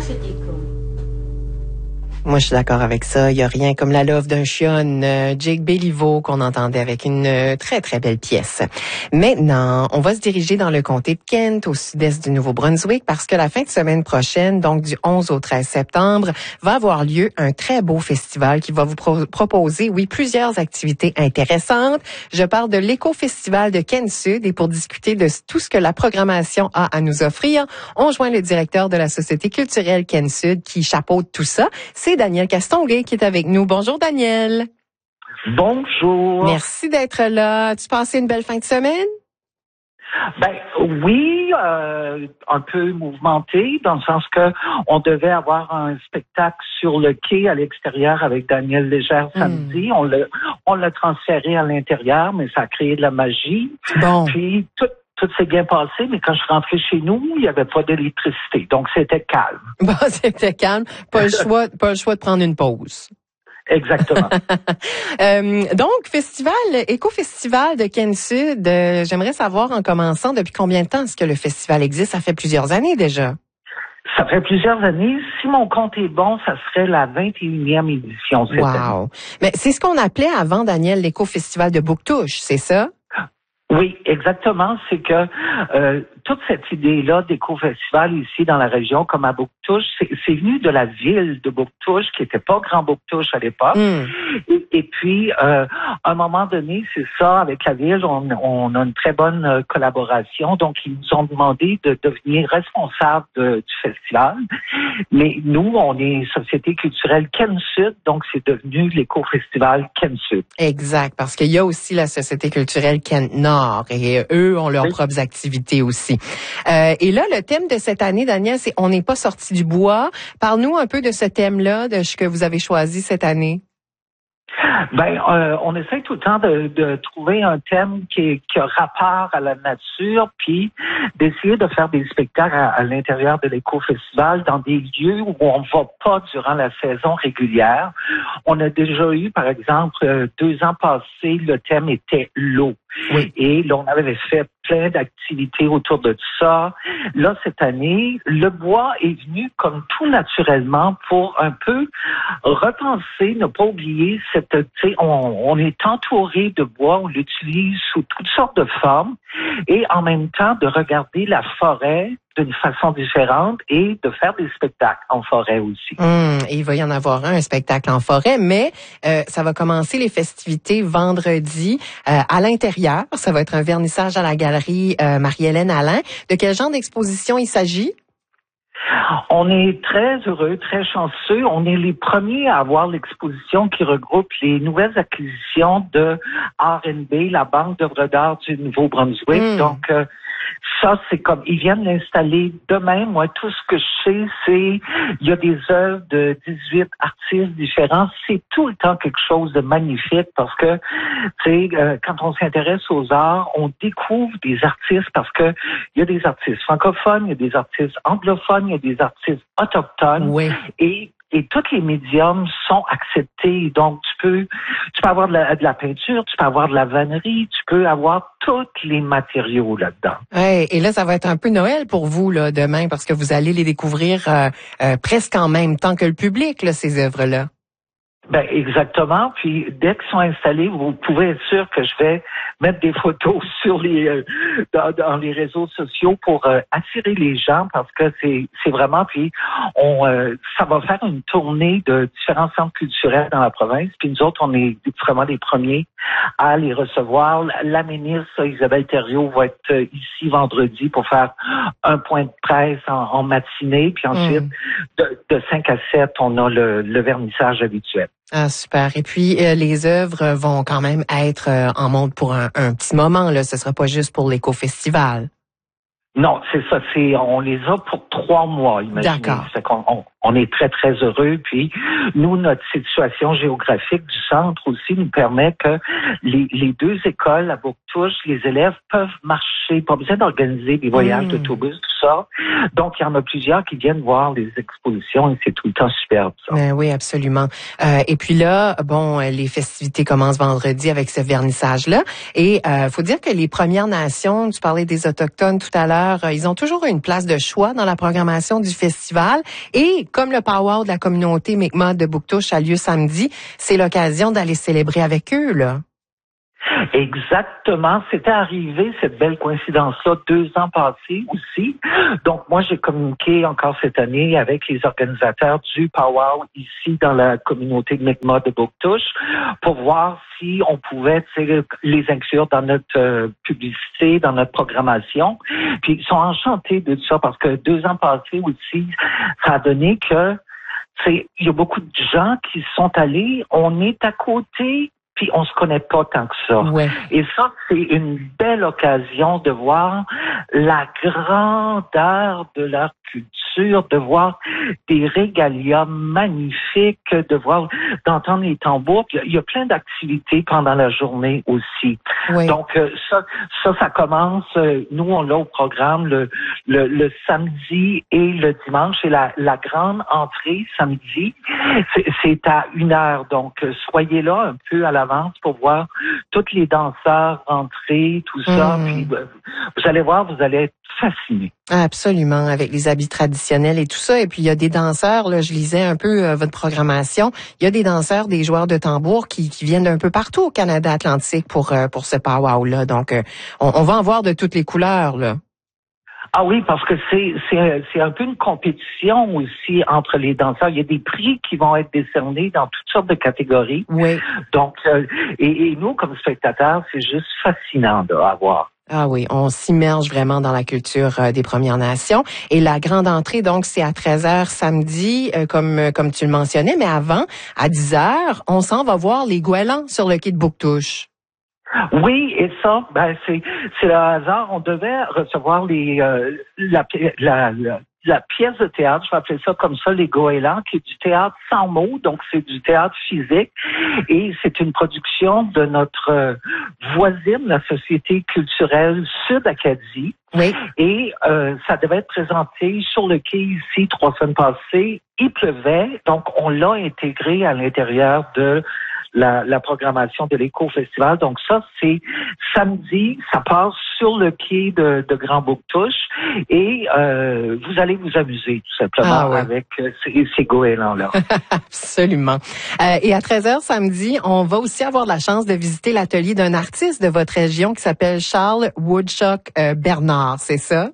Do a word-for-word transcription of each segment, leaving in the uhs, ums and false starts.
c'était cool. Moi, je suis d'accord avec ça. Il n'y a rien comme la love d'un chionne, euh, Jake Béliveau, qu'on entendait avec une euh, très, très belle pièce. Maintenant, on va se diriger dans le comté de Kent, au sud-est du Nouveau-Brunswick, parce que la fin de semaine prochaine, donc du onze au treize septembre, va avoir lieu un très beau festival qui va vous pro- proposer, oui, plusieurs activités intéressantes. Je parle de l'Éco-Festival de Kent Sud, et pour discuter de tout ce que la programmation a à nous offrir, on joint le directeur de la Société culturelle Kent Sud qui chapeaute tout ça. C'est Daniel Castonguay qui est avec nous. Bonjour Daniel. Bonjour. Merci d'être là. As-tu passé une belle fin de semaine? Ben oui, euh, un peu mouvementé dans le sens que on devait avoir un spectacle sur le quai à l'extérieur avec Daniel Légère samedi. Mm. On l'a on l'a transféré à l'intérieur, mais ça a créé de la magie. Bon. Puis tout Tout s'est bien passé, mais quand je suis rentrée chez nous, il n'y avait pas d'électricité. Donc, c'était calme. Bon, c'était calme. Pas le choix, pas le choix de prendre une pause. Exactement. euh, donc, festival, Éco-Festival de Kent Sud, euh, j'aimerais savoir en commençant, depuis combien de temps est-ce que le festival existe? Ça fait plusieurs années déjà. Ça fait plusieurs années. Si mon compte est bon, ça serait la vingt et unième édition cette wow. année. Mais c'est ce qu'on appelait avant, Daniel, l'Éco-Festival de Bouctouche, c'est ça? Oui, exactement. C'est que euh, toute cette idée-là d'éco-festival ici dans la région, comme à Bouctouche, c'est, c'est venu de la ville de Bouctouche, qui était pas Grand Bouctouche à l'époque. Mm. Et, et puis, euh, à un moment donné, c'est ça, avec la ville, on, on a une très bonne euh, collaboration. Donc, ils nous ont demandé de devenir responsables de, du festival. Mais nous, on est Société culturelle Kent Sud, donc c'est devenu l'éco-festival Kent Sud. Exact, parce qu'il y a aussi la Société culturelle Kent Nord. Et eux ont leurs oui. propres activités aussi. Euh, et là, le thème de cette année, Daniel, c'est « On n'est pas sorti du bois ». Parle-nous un peu de ce thème-là, de ce que vous avez choisi cette année. Ben, euh, on essaie tout le temps de, de trouver un thème qui, est, qui a rapport à la nature, puis d'essayer de faire des spectacles à, à l'intérieur de l'éco-festival dans des lieux où on ne va pas durant la saison régulière. On a déjà eu, par exemple, deux ans passés, le thème était l'eau. Oui. Et là, on avait fait plein d'activités autour de ça. Là, cette année, le bois est venu comme tout naturellement pour un peu repenser, ne pas oublier cette, tu sais, on, on est entouré de bois, on l'utilise sous toutes sortes de formes et en même temps de regarder la forêt d'une façon différente et de faire des spectacles en forêt aussi. Hum, il va y en avoir un, un spectacle en forêt, mais euh, ça va commencer les festivités vendredi euh, à l'intérieur. Ça va être un vernissage à la galerie euh, Marie-Hélène Alain. De quel genre d'exposition il s'agit? On est très heureux, très chanceux. On est les premiers à avoir l'exposition qui regroupe les nouvelles acquisitions de R and B, la Banque d'œuvres d'art du Nouveau-Brunswick. Mmh. Donc, euh, ça, c'est comme, ils viennent l'installer demain. Moi, tout ce que je sais, c'est, il y a des œuvres de dix-huit artistes différents. C'est tout le temps quelque chose de magnifique parce que, tu sais, euh, quand on s'intéresse aux arts, on découvre des artistes parce que il y a des artistes francophones, il y a des artistes anglophones, il y a des artistes autochtones. Oui. Et Et tous les médiums sont acceptés. Donc, tu peux, tu peux avoir de la, de la peinture, tu peux avoir de la vannerie, tu peux avoir tous les matériaux là-dedans. Ouais, et là, ça va être un peu Noël pour vous là demain parce que vous allez les découvrir euh, euh, presque en même temps que le public, là, ces œuvres-là. Ben exactement. Puis dès qu'ils sont installés, vous pouvez être sûr que je vais mettre des photos sur les euh, dans, dans les réseaux sociaux pour euh, attirer les gens parce que c'est c'est vraiment puis on euh, ça va faire une tournée de différents centres culturels dans la province. Puis nous autres, on est vraiment les premiers à les recevoir. La ministre Isabelle Thériault va être euh, ici vendredi pour faire un point de presse en, en matinée. Puis ensuite, mmh. de, de cinq à sept, on a le, le vernissage habituel. Ah, super. Et puis, euh, les œuvres vont quand même être euh, en monde pour un, un petit moment, là. Ce sera pas juste pour l'éco-festival. Non, c'est ça. C'est, on les a pour trois mois, imaginez. D'accord. Fait qu'on, on, on est très, très heureux. Puis, nous, notre situation géographique du centre aussi nous permet que les, les deux écoles à Bouctouche, les élèves peuvent marcher, pas besoin d'organiser des voyages mmh. d'autobus, tout ça. Donc, il y en a plusieurs qui viennent voir les expositions et c'est tout le temps superbe, ça. Ben oui, absolument. Euh, et puis là, bon, les festivités commencent vendredi avec ce vernissage-là. Et euh, faut dire que les Premières Nations, tu parlais des Autochtones tout à l'heure, danseurs, ils ont toujours une place de choix dans la programmation du festival. Et comme le powwow de la communauté Mi'kmaq de Bouctouche a lieu samedi, c'est l'occasion d'aller célébrer avec eux, là. Exactement. C'était arrivé, cette belle coïncidence-là, deux ans passés aussi. Donc, moi, j'ai communiqué encore cette année avec les organisateurs du powwow ici dans la communauté de Mi'kmaq de Bouctouche pour voir si on pouvait les inclure dans notre euh, publicité, dans notre programmation. Puis, ils sont enchantés de ça parce que deux ans passés aussi, ça a donné que c'est, il y a beaucoup de gens qui sont allés, on est à côté, puis on se connaît pas tant que ça. Ouais. Et ça, c'est une belle occasion de voir la grandeur de leur culture, de voir des régalias magnifiques, de voir, d'entendre les tambours. Il y a plein d'activités pendant la journée aussi. Oui. Donc, ça, ça, ça commence, nous, on l'a au programme le, le, le samedi et le dimanche. Et la, la grande entrée samedi, c'est, c'est à une heure. Donc, soyez là un peu à l'avance pour voir tous les danseurs rentrer, tout ça. Mmh. Puis, vous allez voir, vous allez être fascinés. Absolument, avec les habits traditionnels et tout ça. Et puis, il y a des danseurs, là, je lisais un peu euh, votre programmation, il y a des danseurs, des joueurs de tambour qui, qui viennent d'un peu partout au Canada Atlantique pour, euh, pour ce powwow-là. Donc, euh, on, on va en voir de toutes les couleurs, là. Ah oui, parce que c'est c'est c'est un peu une compétition aussi entre les danseurs. Il y a des prix qui vont être décernés dans toutes sortes de catégories. Oui. Donc, euh, et, et nous, comme spectateurs, c'est juste fascinant de voir. Ah oui, on s'immerge vraiment dans la culture euh, des Premières Nations. Et la grande entrée, donc, c'est à treize heures samedi, euh, comme euh, comme tu le mentionnais. Mais avant, à dix heures, on s'en va voir les goélands sur le quai de Bouctouche. Oui, et ça, ben c'est c'est le hasard. On devait recevoir les euh, la, la, la la pièce de théâtre, je vais appeler ça comme ça, les goélands, qui est du théâtre sans mots, donc c'est du théâtre physique, et c'est une production de notre euh, voisine, la Société culturelle Sud-Acadie. Oui. Et euh, ça devait être présenté sur le quai ici trois semaines passées. Il pleuvait, donc on l'a intégré à l'intérieur de La, la programmation de l'Éco-Festival. Donc ça, c'est samedi, ça passe sur le quai de, de Grand Bouctouche et euh, vous allez vous amuser tout simplement ah ouais. avec euh, ces, ces goélands-là. Absolument. Euh, et à treize heures samedi, on va aussi avoir la chance de visiter l'atelier d'un artiste de votre région qui s'appelle Charles Woodchuck euh, Bernard, c'est ça?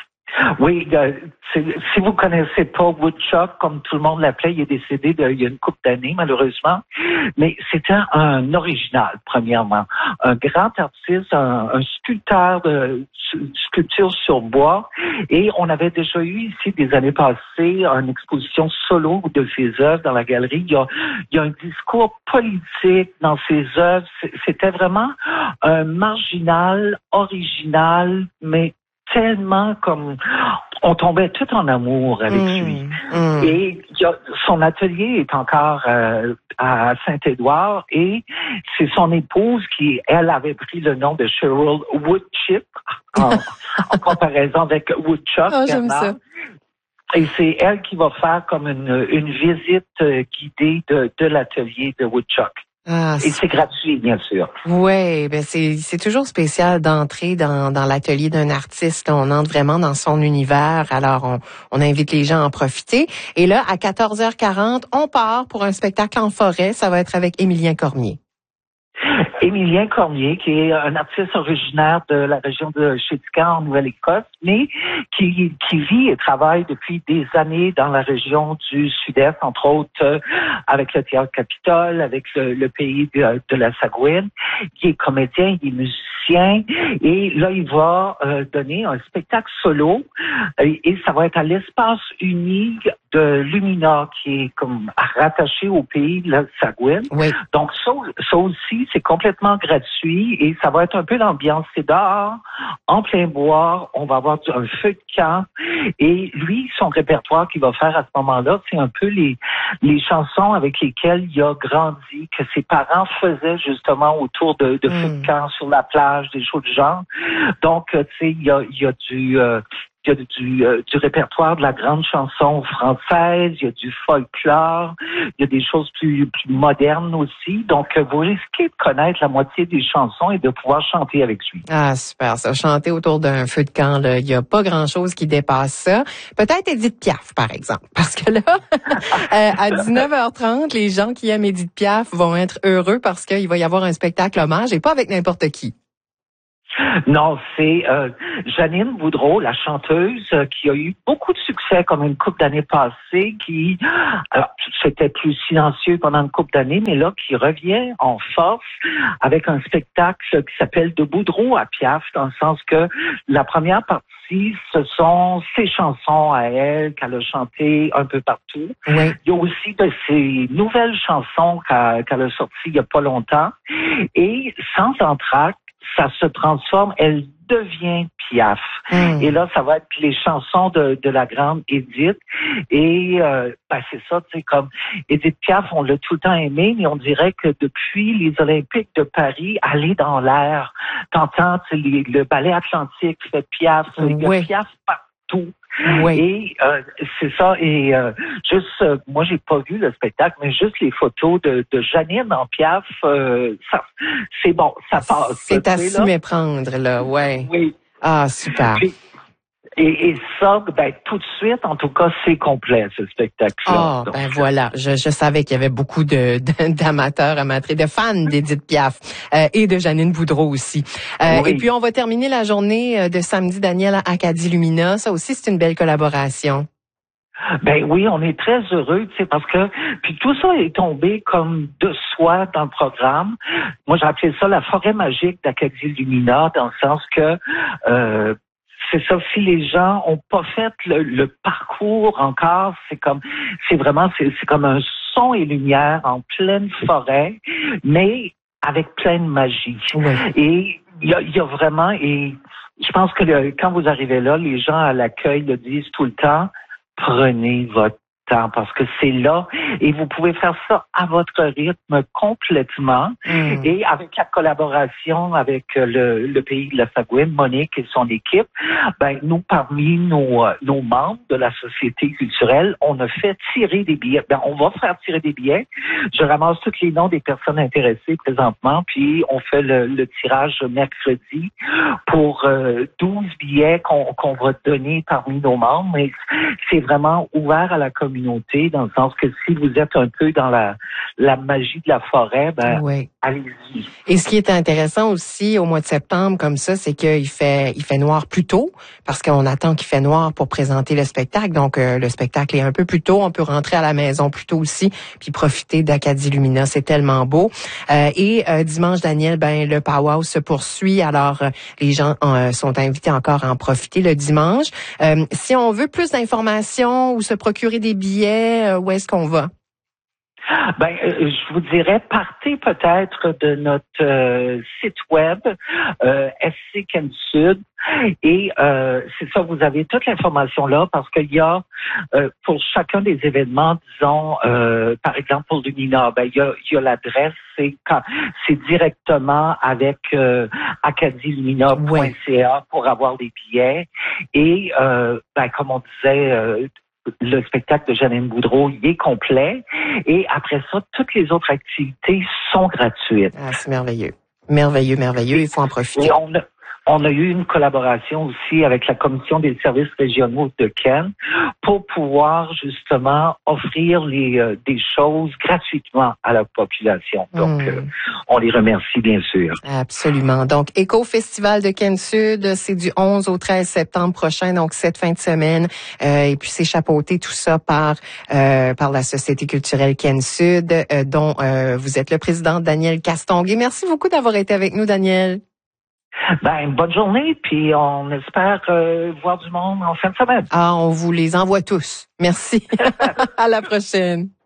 Oui, euh, si vous connaissez pas Woodchuck, comme tout le monde l'appelait, il est décédé de, il y a une couple d'années, malheureusement. Mais c'était un original, premièrement. Un grand artiste, un, un sculpteur de sculpture sur bois. Et on avait déjà eu ici, des années passées, une exposition solo de ses œuvres dans la galerie. Il y a, il y a un discours politique dans ses œuvres. C'était vraiment un marginal, original, mais tellement comme on tombait tout en amour avec mmh, lui. Mmh. Et il y a, son atelier est encore euh, à Saint-Édouard et c'est son épouse qui, elle, avait pris le nom de Cheryl Woodchip en, en comparaison avec Woodchuck. Oh, j'aime ça. Et c'est elle qui va faire comme une, une visite guidée de, de l'atelier de Woodchuck. Ah, et c'est gratuit, bien sûr. Oui, ben c'est c'est toujours spécial d'entrer dans dans l'atelier d'un artiste. Là, on entre vraiment dans son univers. Alors, on, on invite les gens à en profiter. Et là, à quatorze heures quarante, on part pour un spectacle en forêt. Ça va être avec Émilien Cormier. Émilien Cormier, qui est un artiste originaire de la région de Chéticamp en Nouvelle-Écosse, mais qui, qui vit et travaille depuis des années dans la région du Sud-Est, entre autres euh, avec le Théâtre Capitole, avec le, le pays de, de la Sagouine. Il est comédien, il est musicien, et là, il va euh, donner un spectacle solo, et, et ça va être à l'espace unique de Lumina, qui est comme rattaché au pays de la Sagouine. Oui. Donc, ça, ça aussi, c'est complètement gratuit et ça va être un peu l'ambiance. C'est dehors, en plein bois, on va avoir un feu de camp et lui, son répertoire qu'il va faire à ce moment-là, c'est un peu les, les chansons avec lesquelles il a grandi, que ses parents faisaient justement autour de, de mmh. feu de camp sur la plage, des choses du genre. Donc, tu sais, il y a, il y a du... Euh, il y a du, euh, du répertoire de la grande chanson française, il y a du folklore, il y a des choses plus, plus modernes aussi. Donc, euh, vous risquez de connaître la moitié des chansons et de pouvoir chanter avec lui. Ah, super, ça. Chanter autour d'un feu de camp, là, il n'y a pas grand-chose qui dépasse ça. Peut-être Édith Piaf, par exemple. Parce que là, euh, à dix-neuf heures trente, les gens qui aiment Édith Piaf vont être heureux parce qu'il va y avoir un spectacle hommage et pas avec n'importe qui. Non, c'est euh, Janine Boudreau, la chanteuse, euh, qui a eu beaucoup de succès comme une couple d'années passées, qui, alors, c'était plus silencieux pendant une couple d'années, mais là, qui revient en force avec un spectacle qui s'appelle De Boudreau à Piaf, dans le sens que la première partie, ce sont ses chansons à elle qu'elle a chantées un peu partout. Oui. Il y a aussi de ses nouvelles chansons qu'elle, qu'elle a sorties il y a pas longtemps. Et sans entracte, ça se transforme, elle devient Piaf. Mm. Et là, ça va être les chansons de, de la grande Édith. Et euh, ben c'est ça, tu sais, comme Édith Piaf, on l'a tout le temps aimé, mais on dirait que depuis les Olympiques de Paris, elle est dans l'air. T'entends, tu sais, les, le ballet atlantique fait Piaf, il y a oui. Piaf partout. Oui. Et euh, c'est ça. Et euh, juste, euh, moi, j'ai pas vu le spectacle, mais juste les photos de, de Janine en Piaf, euh, ça, c'est bon, ça passe. C'est à s'y méprendre, là, ouais. Oui. Ah, super. Puis, Et, et ça, ben, tout de suite, en tout cas, c'est complet, ce spectacle-là. Ah, oh, ben voilà. Je, je savais qu'il y avait beaucoup de, de, d'amateurs, amatrices, de fans d'Édith Piaf euh, et de Janine Boudreau aussi. Euh, oui. Et puis, on va terminer la journée de samedi, Daniel, à Acadie Lumina. Ça aussi, c'est une belle collaboration. Ben oui, on est très heureux, tu sais, parce que puis tout ça est tombé comme de soi dans le programme. Moi, j'ai appelé ça la forêt magique d'Acadie Lumina, dans le sens que euh, c'est ça, si les gens ont pas fait le, le parcours encore, c'est comme, c'est vraiment, c'est, c'est comme un son et lumière en pleine forêt, mais avec pleine magie. Oui. Et il y a, y a vraiment, et je pense que le, quand vous arrivez là, les gens à l'accueil le disent tout le temps, prenez votre temps parce que c'est là et vous pouvez faire ça à votre rythme complètement mmh. et avec la collaboration avec le, le pays de la Sagouine, Monique et son équipe, ben nous parmi nos, nos membres de la société culturelle, on a fait tirer des billets. Ben on va faire tirer des billets. Je ramasse tous les noms des personnes intéressées présentement, puis on fait le, le tirage mercredi pour euh, douze billets qu'on, qu'on va donner parmi nos membres. Mais c'est vraiment ouvert à la communauté. Dans le sens que si vous êtes un peu dans la, la magie de la forêt, ben, oui. allez-y. Et ce qui est intéressant aussi au mois de septembre comme ça, c'est qu'il fait, il fait noir plus tôt parce qu'on attend qu'il fait noir pour présenter le spectacle. Donc, euh, le spectacle est un peu plus tôt. On peut rentrer à la maison plus tôt aussi puis profiter d'Acadie Lumina. C'est tellement beau. Euh, et euh, dimanche, Daniel, ben, le powwow se poursuit. Alors, euh, les gens euh, sont invités encore à en profiter le dimanche. Euh, si on veut plus d'informations ou se procurer des billets, euh, où est-ce qu'on va? Ben, euh, je vous dirais, partez peut-être de notre euh, site web euh, S C Ken Sud et euh, c'est ça, vous avez toute l'information là parce qu'il y a euh, pour chacun des événements, disons, euh, par exemple pour Lumina, ben il y a, il y a l'adresse, c'est quand c'est directement avec euh, acadie lumina point c a pour avoir des billets et euh, ben comme on disait. Euh, Le spectacle de Janine Boudreau, il est complet. Et après ça, toutes les autres activités sont gratuites. Ah, c'est merveilleux. Merveilleux, merveilleux. Il faut en profiter. Et on a, on a eu une collaboration aussi avec la Commission des services régionaux de Ken pour pouvoir justement offrir les, euh, des choses gratuitement à la population. Donc, mmh. euh, on les remercie bien sûr. Absolument. Donc, Éco-Festival de Ken Sud, c'est du onze au treize septembre prochain, donc cette fin de semaine. Euh, et puis, c'est chapeauté tout ça par euh, par la Société culturelle Ken Sud, euh, dont euh, vous êtes le président, Daniel Castonguay. Merci beaucoup d'avoir été avec nous, Daniel. Ben, bonne journée, puis on espère euh, voir du monde en fin de semaine. Ah, on vous les envoie tous. Merci. À la prochaine.